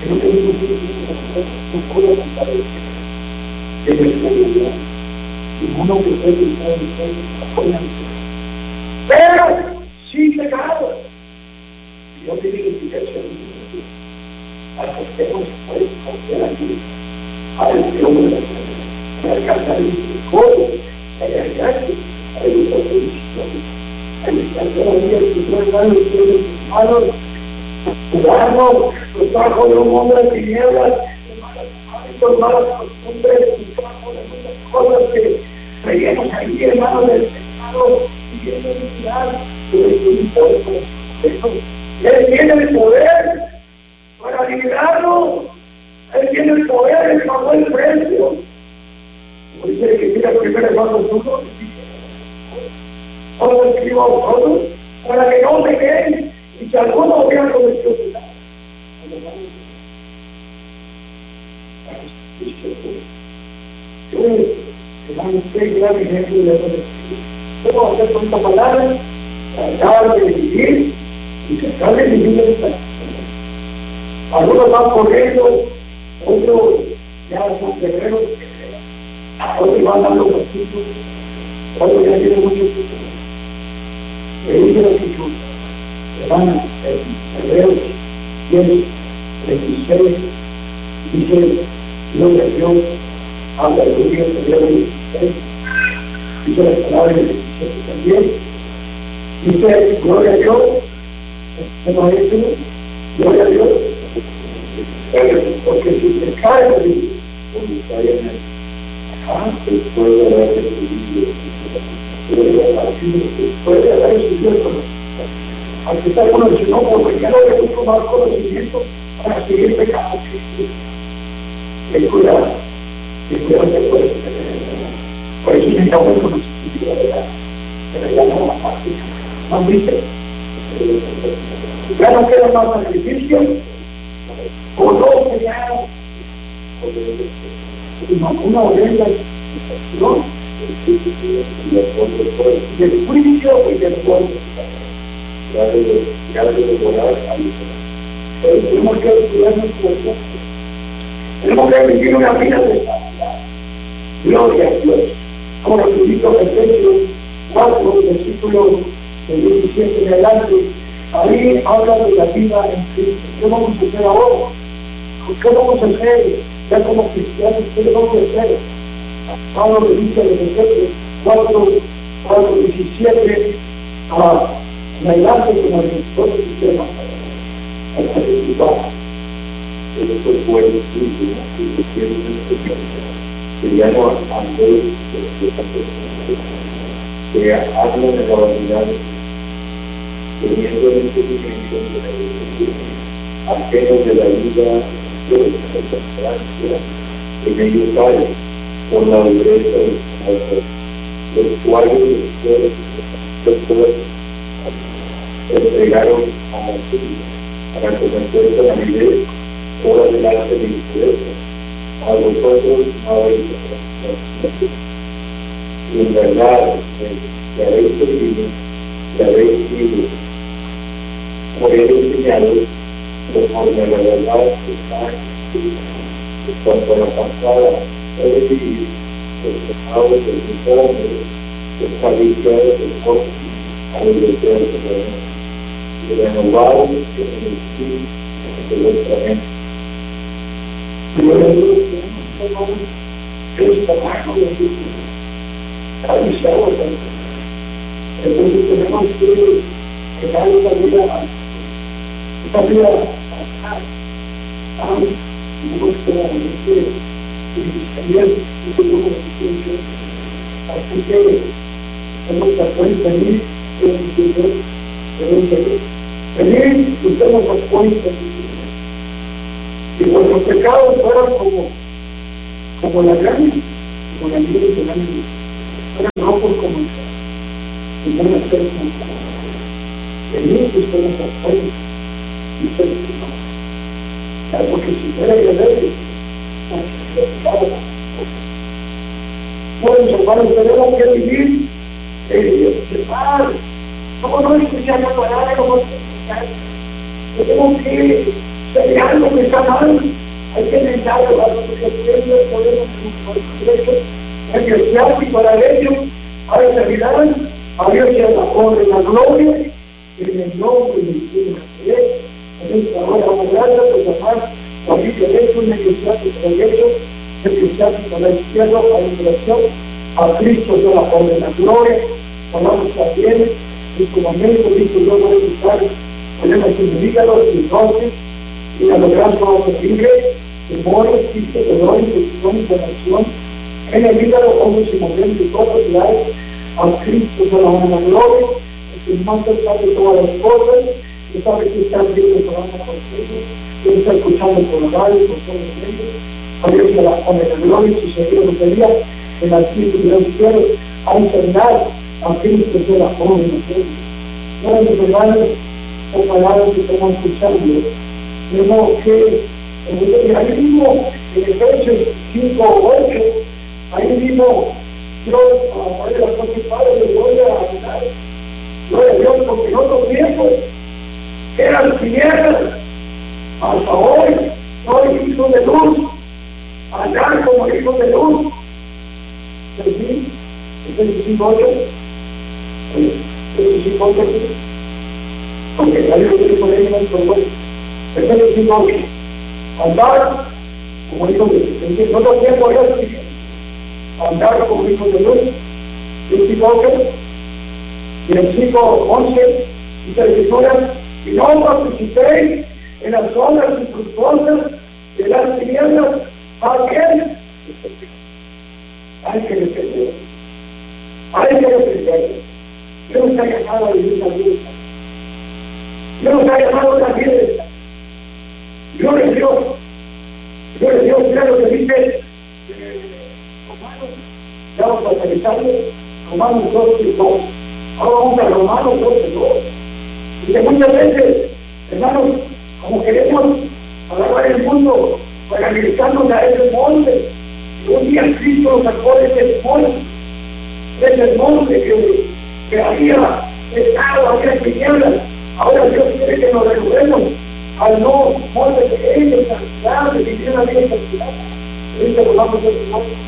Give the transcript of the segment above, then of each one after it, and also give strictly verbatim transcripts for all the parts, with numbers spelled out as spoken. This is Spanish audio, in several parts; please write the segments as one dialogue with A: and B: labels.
A: que no tenemos un código comparativo de nuestra vida, y uno que puede estar en el pero sin pecado. Y no tiene explicación. Aceptemos pues confiar aquí al Dios de alcanzar el código, el alcance, el uso el alcance todavía el que fue hermano y sus hermanos, cuidado, los bajos de un hombre de tinieblas, hábitos, malas costumbres, y cosas que veíamos ahí, hermanos del pecado, y viene a mirar, pero es un poder como eso. Él tiene el poder para liberarnos. Él tiene el poder, Él pagó el precio. Como dice que mira primero hermano uno, ahora escribo a vosotros, para que no se queden y que algunos vean cometido pecado. Hermanos, qué gran ejemplo de Dios. ¿Cómo hacer con esta palabra? Tratar de vivir y tratar de vivir de esta. Algunos van corriendo, otros ya son guerreros, otros van dando pasitos, otros ya tienen mucho tiempo. Le dice la escritura, hermanos, Hebreos diez, veintiséis, dice, gloria a Dios, habla de Dios, Hebreos veintiséis, dice las palabras del veintisiete también, dice, gloria a Dios, no es eso, gloria a Dios, porque si te cae la vida, como cae en el antes puede haber recibido, puede haber recibido el conocimiento. Al que está conocido, porque ya no le gusta más conocimiento para seguir pecando. Ten cuidado, ten cuidado de puede. Por eso necesitamos el conocimiento de la verdad, pero ya no más fácil, más viste. Ya no queda más sacrificio. O no sería una oreja ¿no? del juicio y del pueblo. Tenemos que estudiar nuestro cuerpo. Tenemos que vivir una vida de santidad. Gloria a Dios. Como los libros de Efesios cuatro, versículos de diecisiete en adelante. Ahí habla de la vida en Cristo. ¿Qué vamos a hacer ahora? ¿Qué vamos a hacer? Ya como cristianos, ¿qué vamos a hacer? Pablo le dice a los Efesios cuatro, cuatro, diecisiete, a en adelante como el otro sistema, hasta el lugar. El otro pueblo, que ya no antes que hablan de la vanidad, teniendo el entendimiento de la iglesia, ajenos de la vida de la constancia, en ellos hay, por la dureza de los cuales después entregaron a la vida para cometer esta validez por adelante de impureza. A vosotros habéis y en verdad que habéis servido, que habéis sido por él enseñados conforme a la verdad que está en cuanto a la pasada he de vivir los pecados de los hombres que está limpiado del cuerpo a los deseos de la mente y renovados en el espíritu de vuestra mente. Gloria a Dios, es trabajo de Dios, realizado también. Entonces tenemos que crear esta vida, esta vida tan nuestra mente y también tenemos que así que tenemos que aprender a venir venir y tenemos que cuenta y nuestros pecados fueron como como la grana, como la nieve de la nieve, fueron rojos como el sol, y van a ser como venir y tenemos que cuenta y ser no, porque si fuera de verde bueno, hermanos, tenemos que vivir eh, de paz. ¿Cómo no escuchar la palabra? ¿Cómo escuchar? Tenemos que Si hay algo que está mal, hay que negarlo, porque siempre podemos el eclesiástico para ellos, a la eternidad, a Dios sea la honra y la gloria, en el nombre de Jesús Nazaret, en esta hora vamos a hablar, pues además, aquí que derecho, un eclesiástico para derecho, el eclesiástico a la izquierda, a la inflación, a Cristo sea la honra y la gloria, hablamos también, en su momento, Cristo yo voy a buscar, ponemos en el hígado, entonces, y a lograr todo lo posible, temores, quistes, dolores, infección, inflamación, en el hígado, hombres y mujeres de todas las ciudades, a Cristo se la honra y la gloria, el que más sabe todas las cosas, que sabe que está viendo el programa por Facebook, que está escuchando por la radio, por todos los medios, a Dios se la honra y la gloria, y su seguido lo pedía, en el Cristo de los cielos, a enfermar, a Cristo se la honra y la gloria. No, mis hermanos, son palabras que estamos escuchando, de modo que, ahí mismo, en Efesios cinco ocho, ahí mismo, Dios, a través de la Santa Padre, le voy a hablar, gloria a Dios, porque en otros tiempos eran tinieblas, hasta hoy soy hijo de luz, andar como hijo de luz. ¿Sí? Efesios cinco ocho, Efesios cinco ocho, porque hay un tipo de ellos, pero Efesios cinco ocho, andar como hijo de luz. En otro tiempo era así, andar como hijo de luz, veintiocho, y el cinco once, y la escritura, y no participéis en las zonas infructuosas de las tinieblas, ¿a quién? Hay que defender, hay que defender. Dios nos ha llamado a vivir la vida. Dios nos ha llamado a la vida. Gloria a Dios, gloria a Dios, mira lo que dice Romanos, ya vamos a actualizarlo, Romanos dos y dos. Ahora vamos a Romanos dos y dos. Y que muchas veces, hermanos, como queremos agarrar el mundo para agregarnos a ese monte, un día Cristo nos sacó de ese monte, de ese monte que, que había estado, había tinieblas. Ahora Dios quiere que nos renovemos al no monte de ellos, santidad, de vivir una vida en santidad. Ahorita nos vamos a hacer un monte.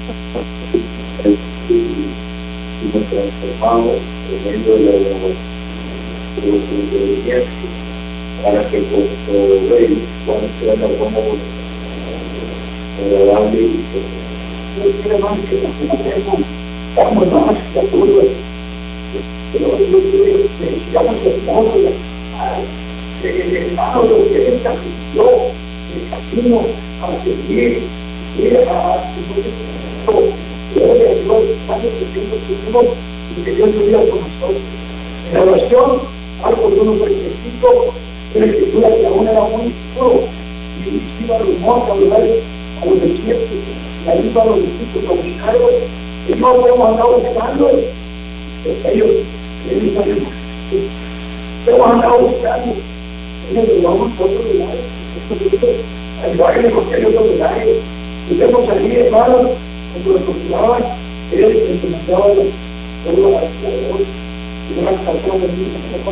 A: Y nos transformamos en medio de la inteligencia para que vuestro rey, cuando sea la buena voluntad, agradable y no quiere más que nos hacemos, estamos más seguros, pero no quiere que sigamos el mundo, el hermano lo que él capitó, el camino a seguir, ir a su mundo, gloria a Dios, estamos haciendo su mundo y que Dios viva con nosotros. En la oración, algo de unos requisitos de la escritura que aún era muy puro y iba a los montes, a los lugares, a los desiertos, y ahí iban los discípulos a buscarlos, y no podemos andar buscando, ellos, ellos saben, hemos andado buscando, ellos lo vamos por otros lugares, al baile porque hay otros lugares, y vemos allí, hermanos, cuando los postulaban, ellos les comentaban todo a y una canción de mí,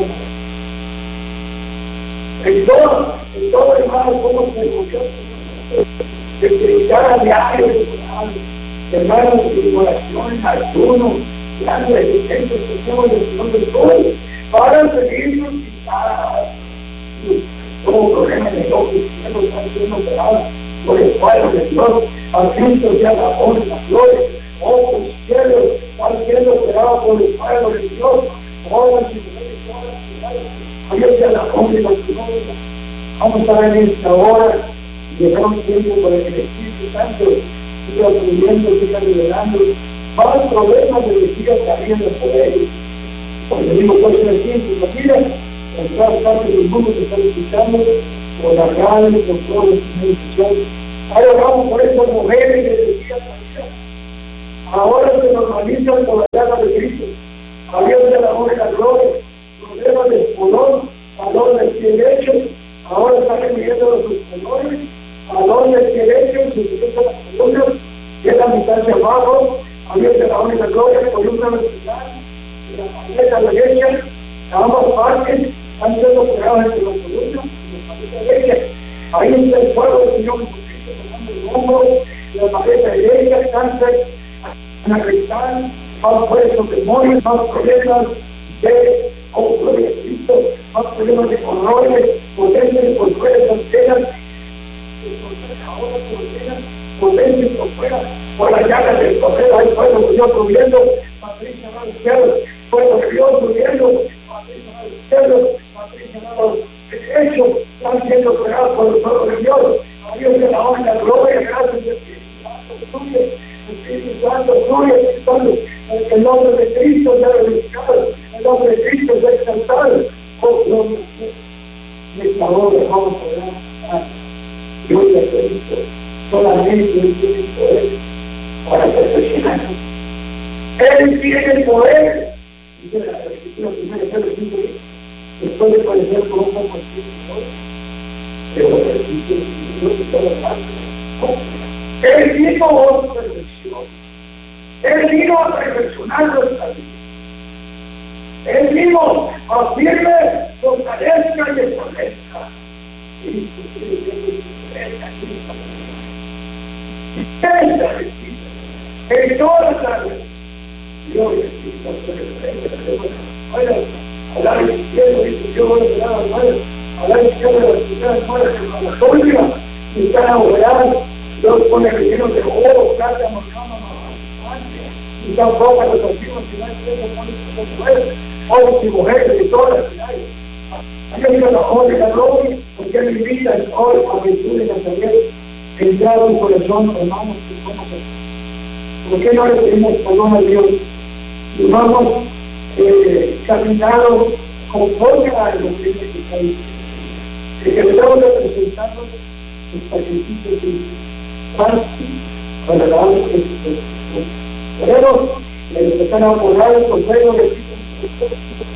A: en todo, en todo, hermano, cómo se escuchó, de predicar a diario, hermanos, en oración, ayuno, dando existencia, escuchamos el Señor del todo, para seguirnos y para todo problema de Dios, que no está siendo operado por el Padre de Dios, a Cristo sea la honra y la gloria, oh, por cielo, está siendo operado por el Padre de Dios, oh, si a Dios sea la honra y la gloria. Vamos a estar en esta hora y dejar un tiempo para que el Espíritu Santo siga fluyendo, siga revelando más problemas de que siga saliendo por ellos. Porque digo, pues en el tiempo, imagina, en todas partes del mundo que están escuchando, por la radio, por todos los medios sociales. Ahora vamos por estas mujeres que decían ahora se normalizan por la llama de Cristo. A Dios de la honra y la gloria, problemas de espolón, valor del pie derecho, ahora están remitiendo los espolones, valor del pie derecho, se utiliza la columna, que es la mitad de abajo, a Dios de la honra y la gloria, columna vertical, la paleta a la derecha, a ambas partes, han sido operados entre la columna y la paleta derecha. Ahí está el fuego del Señor Jesucristo tomando el hombro, la maleta derecha, cáncer, anarrectal, más fuertes demonios, más problemas de, oh, gloria a Cristo, más problemas de hemorroides, potentes por fuera, antenas, ahora por potentes por fuera, por las llagas del cordero, hay fuego de Dios subiendo, Patricia va al cielo, fuego de Dios subiendo, Patricia va al cielo, Patricia va al derecho, están siendo operados por el fuego de Dios, a Dios se la honra, la gloria, gracias al Espíritu Santo, fluye, Espíritu Santo, fluye, Espíritu Santo, el nombre de Cristo sea glorificado, el nombre de Cristo sea exaltado, oh, gloria a Dios, nuestra obra vamos a dar, gloria a Cristo, solamente Él tiene el poder para perfeccionarnos. Él tiene el poder, dice la Escritura primera, Pedro cinco, después de parecer por un poco así, pero no se puede hablar. Él vino a su perfección. Él vino a perfeccionar nuestra vida. Él vino a firme, fortalezca y establezca. Cristo tiene que fortalezca, Cristo. Él se recibe en todas las áreas. Gloria a Cristo, se reprende. Vaya, hablar en el cielo, dice, yo voy a hablar al mal, hablar en el cielo de las primeras mueras con la sombra, y están a orar, Dios pone rellenos de oro, plata, morcama, y tan poca los antiguos que no hay tiempo, pone sus mujeres, hombres y mujeres, de todas las ciudades. Aquí viene la honra y la gloria, porque Él invita hoy a Jesús de Nazaret, entrar a un corazón, hermanos, y cómo se. ¿Por qué no le pedimos perdón a Dios? Y vamos eh, caminando conforme a lo que Dios está diciendo. Que debemos de presentarnos los sacrificios de Santo para la alma de Jesucristo. Queremos empezar a orar el consejo de Cristo.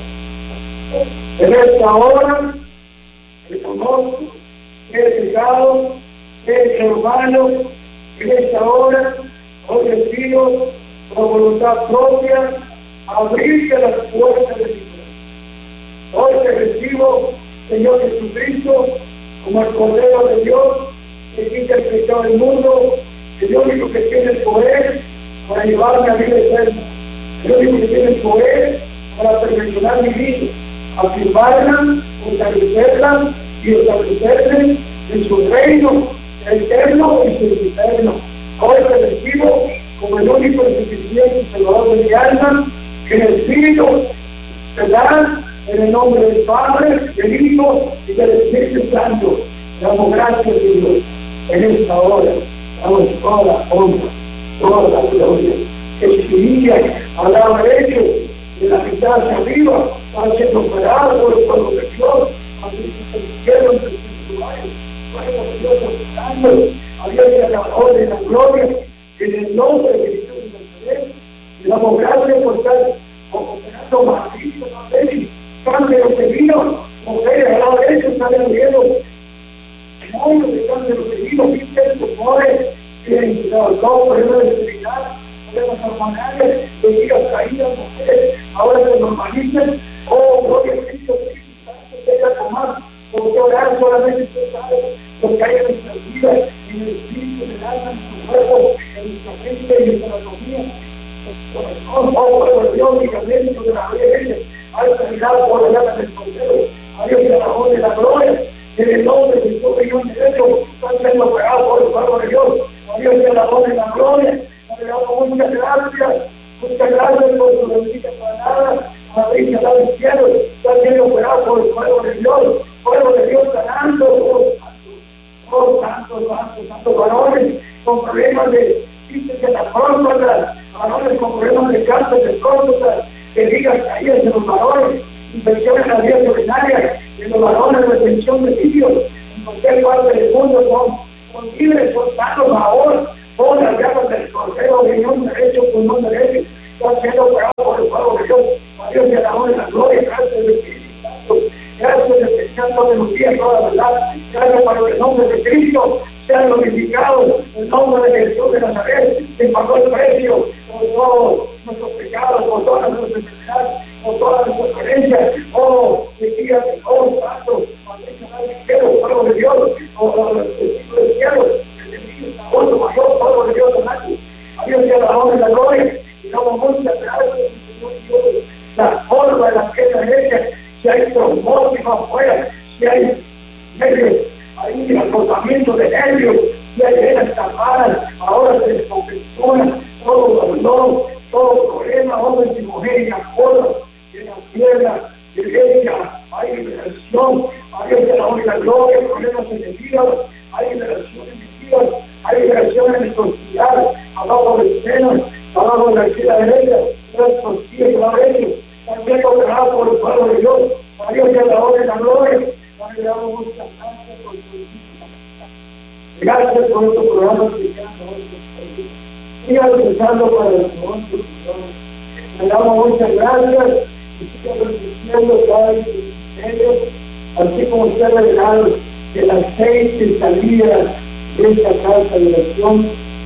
A: En esta hora, reconozco que he pecado, que he hecho hermano, en esta hora, hoy decido, por voluntad propia, abrirte las puertas de mi corazón. Hoy te recibo, Señor Jesucristo, como el Cordero de Dios, que quita el pecado del mundo, el único que tiene el poder para llevarme a vida eterna, el único que tiene el poder para perfeccionar mi vida, afirmarla, fortalecerla y establecerme en su reino eterno y sempiterno. Hoy te recibo como el único y suficiente Salvador de mi alma, que en el Espíritu te da en el nombre del Padre, del Hijo y del Espíritu Santo. Damos gracias a Dios en esta hora. Damos toda la honra, toda la gloria. Que su día al lado derecho de la mitad hacia arriba va siendo operado por el pueblo de Dios. Así que se hicieron los espirituales. Pueblo de Dios operando. A Dios sea la honra y la gloria. En el nombre de Jesús de Nazaret. Le damos gracias por estar operando macizo, ¿no? Cáncer de vino, mujeres al lado derecho están abriendo demonios de cáncer de vino, visten, tumores, tienen todo problemas de fertilidad, problemas hormonales, vejigas caídas, mujeres, ahora se normalizan. Oh, gloria a Cristo, Espíritu Santo, deja tomar, porque orar solamente usted sabe lo que hay en nuestras vidas, en el espíritu, en el alma, en su cuerpo, en nuestra mente, en nuestra anatomía. Oh, pueblo de Dios, ligamento de la vida, hay sanidad por la llama del Cordero, a Dios sea la honra y la gloria, en el nombre de Jesús, Señor derecho, están siendo operados por el pueblo de Dios, a Dios sea la honra y la gloria. Le damos muchas gracias, muchas gracias por su bendita palabra, a Dios sea el cielo, están siendo operados por el pueblo de Dios, pueblo de Dios sanando, oh santo, oh santo, santo, santo, varones con problemas de quistes de la próstata, varones con problemas de cáncer de próstata, que digas caídas en los varones, infecciones en las vías urinarias, en los varones, retención de líquidos, en cualquier parte del mundo son, son libres, son sanos ahora, todas las llamas del Cordero, riñón derecho, pulmón derecho, están siendo operados por el pueblo de Dios. A Dios sea la honra y la gloria, gracias del Espíritu Santo, gracias del Espíritu Santo de los días, toda la verdad, gracias para el nombre de Cristo, sea glorificado el nombre de Jesús de Nazaret, que pagó el precio por todos nuestros pecados, por todas nuestras enfermedades, por todas nuestras carencias. Oh, que diga que oh, santo, cielo, pueblo de Dios, oh, testigo del cielo, el enemigo está otro mayor, pueblo de Dios, hermano. A Dios sea la honra y la gloria, y damos muchas gracias, Señor Dios. La forma de la piedra derecha, si hay trombóticos afuera, si hay nervios, ahí acotamiento de nervios, si hay venas tapadas, ahora se descongestiona todo dolor, todo problema, hombres y mujeres, en la cola, en la pierna derecha, hay liberación, hay la única gloria, problemas en el hígado, hay liberación en el hígado, hay liberación en el costillar, abajo del seno, abajo de la axila derecha, las costillas y la derecha, también gobernado por el pueblo de Dios, a Dios sea la honra y la gloria, a le damos muchas gracias por su vida. Gracias por este programa que ya no siga empezando para el segundo programa. Le damos muchas gracias y siga bendiciendo cada ministerio, así como usted ha revelado el aceite y salida de esta casa de oración,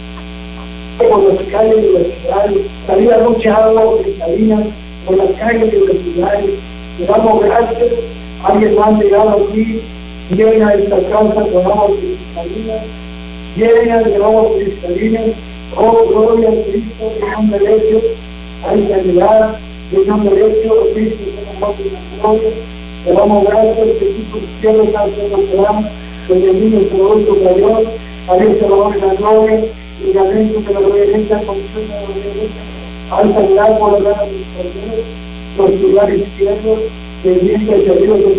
A: por las calles de la ciudad, salía mucha agua cristalina por las calles de la ciudad. Le damos gracias. Alguien más ha llegado aquí, llena esta casa con agua cristalina, llena de agua cristalina. Oh, gloria a Cristo, en nombre de Dios, hay sanidad, en nombre de Dios, Cristo, en nombre de la gloria. Le damos gracias que tú por el cielo estás haciendo el programa, donde el niño se lo oye con Dios, a Dios se lo oye la gloria, y la gente que lo realiza con su gloria. Al sanidad por la gran administración, los lugares izquierdos, que viene el salido de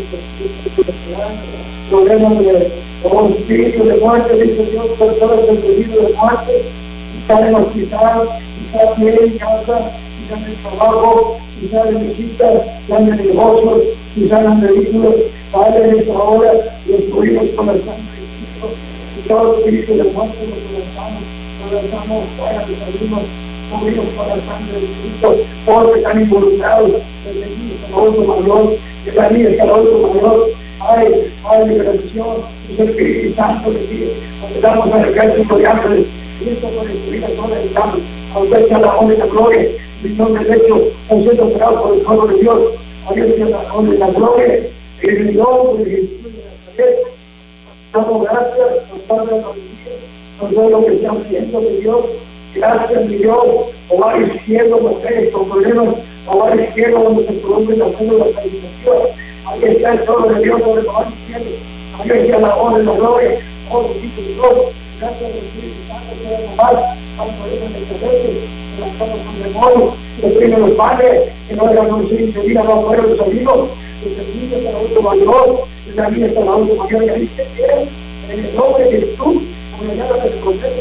A: problemas de oh, espíritu de muerte, dice Dios, personas del peligro de muerte, están en el hospital, están bien en casa, están en el trabajo, están en visitas, están en negocios, están en vehículos. Padre, en esta hora destruimos con la sangre de Cristo y todo espíritu de muerte lo lanzamos, lo lanzamos fuera, que salimos cubrimos con la sangre de Cristo, todos que están involucrados, el enemigo es el otro mayor, el enemigo es el otro mayor. Hay, hay liberación, es el Espíritu Santo que sigue, damos al ejército de ángeles, Cristo por destruir a todos los ángeles, a usted sea la honra y la gloria, en nombre de Dios, han sido operados por el pueblo de Dios, a Dios sea la honra y la gloria, en el nombre de Jesús de Nazaret. Damos gracias, nos Padre, por todo lo que están haciendo de Dios. Gracias, mi Dios, o va izquierdo, mujeres con problemas, o va izquierdo donde se produce la célula organización. Ahí está el trono de Dios sobre el va izquierdo. Ahí está la honra y la gloria. Oh, bendito Dios, gracias al Espíritu Santo que va a tomar al poder de excelente, que las cosas con demonios, que tienen los padres, que no hagan un sin seguir a los fueros de los amigos, que se dice que la última mayor, que la vida está la última mayor, y ahí se quiere, en el nombre de Jesús, como ya lo que se conoce.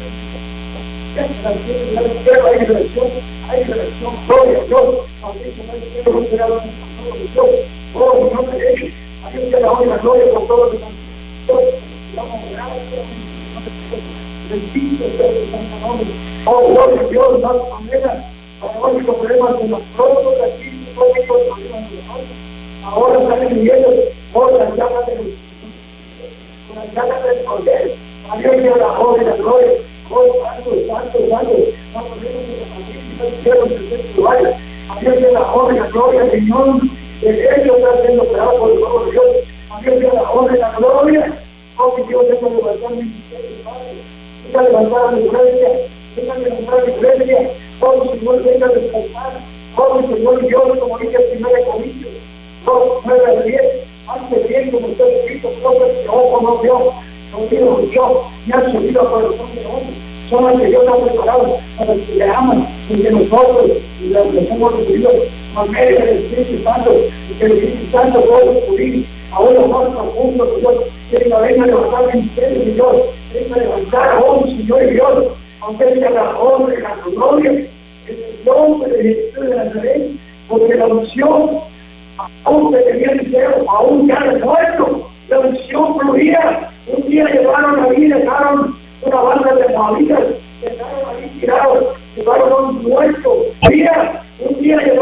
A: Hay liberación, hay liberación, gloria a Dios, aunque no hay cielo, no será lo mismo, Dios, oh, en nombre de Él, aquí está la honra y la gloria por todos los que están, damos gracias, bendito sea el santo nombre, oh, gloria a Dios, damos manera, para hoy los problemas de los prontos, aquí, todos los problemas de nosotros, ahora están viviendo por las llamas del con las llamas del poder, a Dios sea la honra y la gloria. Oh, santo, santo, santo, no podemos de la familia, no quiero ser lugares. A Dios sea la honra y la gloria, Señor. El hecho está siendo operado por el pueblo de Dios. A Dios sea la honra y la gloria. Oh, que Dios tenga levantar mi ministerio, Padre. Venga a levantar a mi iglesia. Venga a levantar a mi iglesia. Oh, Señor, venga a descansar. Oh, Señor Dios, como dice el primer Corintios. Oh, nueve a diez. Antes bien, como está escrito, cosas que ojo no vio. Oído yo, y han subido a corazón de hombre, son las que Dios ha preparado para los que le aman, y que nosotros les hemos recibido por medio del Espíritu Santo, y que el Espíritu Santo puede descubrir a uno más profundo que Dios, que venga a levantar ministerios de Dios, venga a levantar a un Señor y Dios, aunque sea la honra y la gloria, en el nombre de Jesús de Nazaret, porque la unción, aún que tenía el cielo, aún ya es muerto, la unción